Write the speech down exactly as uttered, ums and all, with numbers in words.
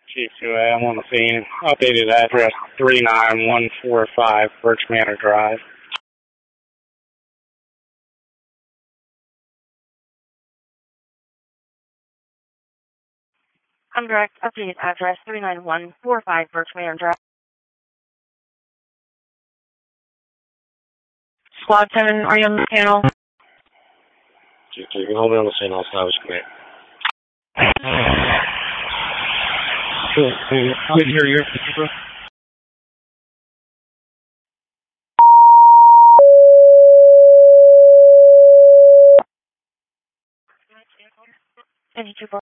Chief two A, I'm on the scene. Updated address three nine one four five Birch Manor Drive. I'm direct. Updated address three nine one four five Birch Manor Drive. Squad seven, are you on the panel? Chief two, you can hold me on the scene, I'll establish command. I didn't hear you. Thank you.